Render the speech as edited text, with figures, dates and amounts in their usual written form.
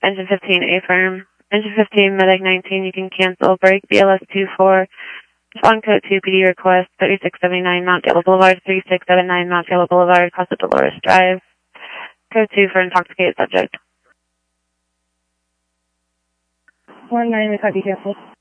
Engine 15, A-firm. Engine 15, Medic 19, you can cancel. Break BLS 24. On code 2, PD request, 3679 Mount Yellow Boulevard, 3679 Mount Yellow Boulevard, Casa Dolores Drive. Code 2 for intoxicated subject. 19, we copy, cancel.